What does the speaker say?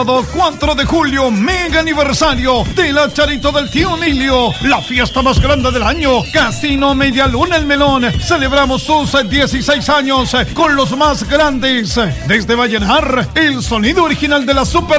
4 de julio, mega aniversario de la Charito del Tío Nilio, la fiesta más grande del año. Casino Media Luna El Melón. Celebramos sus 16 años con los más grandes. Desde Vallenar, el sonido original de la Super